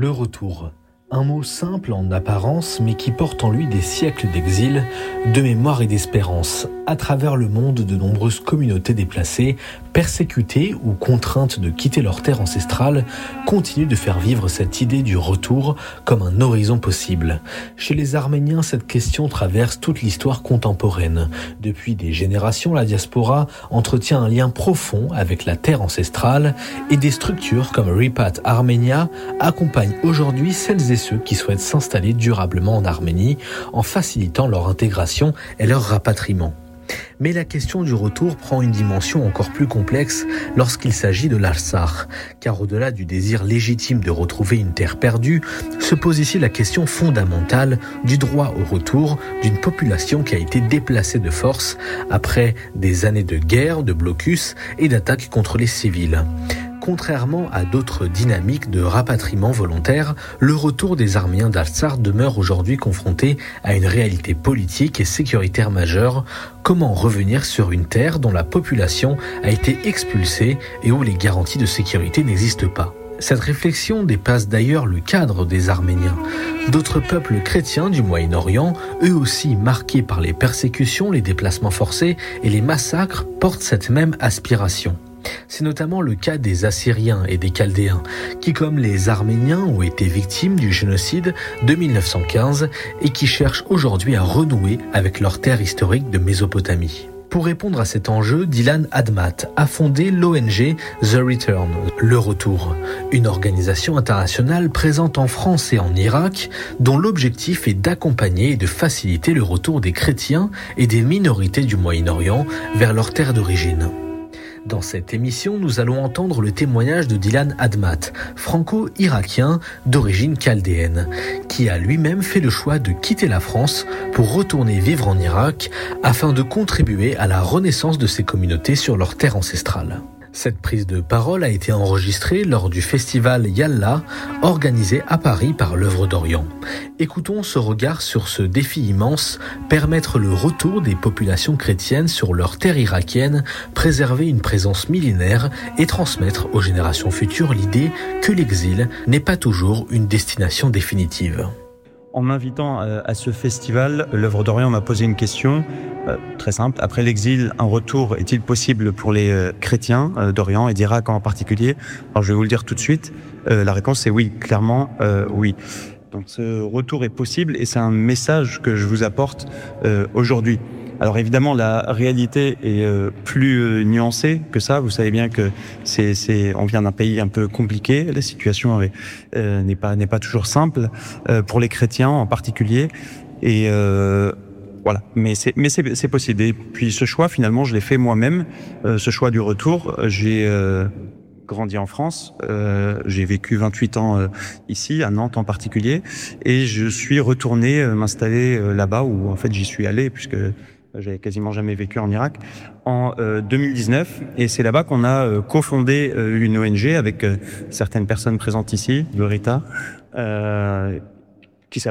Le retour. Un mot simple en apparence, mais qui porte en lui des siècles d'exil, de mémoire et d'espérance. À travers le monde, de nombreuses communautés déplacées, persécutées ou contraintes de quitter leur terre ancestrale, continuent de faire vivre cette idée du retour comme un horizon possible. Chez les Arméniens, cette question traverse toute l'histoire contemporaine. Depuis des générations, la diaspora entretient un lien profond avec la terre ancestrale et des structures comme Repat Armenia accompagnent aujourd'hui celles et ceux qui souhaitent s'installer durablement en Arménie en facilitant leur intégration et leur rapatriement. Mais la question du retour prend une dimension encore plus complexe lorsqu'il s'agit de l'Artsakh, car au-delà du désir légitime de retrouver une terre perdue, se pose ici la question fondamentale du droit au retour d'une population qui a été déplacée de force après des années de guerre, de blocus et d'attaques contre les civils. Contrairement à d'autres dynamiques de rapatriement volontaire, le retour des Arméniens d'Artsakh demeure aujourd'hui confronté à une réalité politique et sécuritaire majeure. Comment revenir sur une terre dont la population a été expulsée et où les garanties de sécurité n'existent pas ? Cette réflexion dépasse d'ailleurs le cadre des Arméniens. D'autres peuples chrétiens du Moyen-Orient, eux aussi marqués par les persécutions, les déplacements forcés et les massacres, portent cette même aspiration. C'est notamment le cas des Assyriens et des Chaldéens, qui comme les Arméniens ont été victimes du génocide de 1915 et qui cherchent aujourd'hui à renouer avec leur terre historique de Mésopotamie. Pour répondre à cet enjeu, Dylan Admat a fondé l'ONG The Return, Le Retour, une organisation internationale présente en France et en Irak, dont l'objectif est d'accompagner et de faciliter le retour des chrétiens et des minorités du Moyen-Orient vers leur terre d'origine. Dans cette émission, nous allons entendre le témoignage de Dylan Admat, franco-irakien d'origine chaldéenne, qui a lui-même fait le choix de quitter la France pour retourner vivre en Irak afin de contribuer à la renaissance de ces communautés sur leur terre ancestrale. Cette prise de parole a été enregistrée lors du festival Yallah, organisé à Paris par l'Œuvre d'Orient. Écoutons ce regard sur ce défi immense, permettre le retour des populations chrétiennes sur leur terre irakienne, préserver une présence millénaire et transmettre aux générations futures l'idée que l'exil n'est pas toujours une destination définitive. En m'invitant à ce festival, l'Œuvre d'Orient m'a posé une question très simple. Après l'exil, un retour est-il possible pour les chrétiens d'Orient et d'Irak en particulier ? Alors je vais vous le dire tout de suite. La réponse est oui, clairement oui. Donc ce retour est possible et c'est un message que je vous apporte aujourd'hui. Alors évidemment, la réalité est plus nuancée que ça. Vous savez bien que on vient d'un pays un peu compliqué. La situation n'est pas toujours simple pour les chrétiens en particulier. Et voilà. Mais c'est possible. Et puis ce choix, finalement, je l'ai fait moi-même. Ce choix du retour, j'ai grandi en France, j'ai vécu 28 ans ici, à Nantes en particulier, et je suis retourné m'installer là-bas où en fait j'y suis allé puisque j'avais quasiment jamais vécu en Irak, en 2019. Et c'est là-bas qu'on a cofondé une ONG avec certaines personnes présentes ici, Loretta,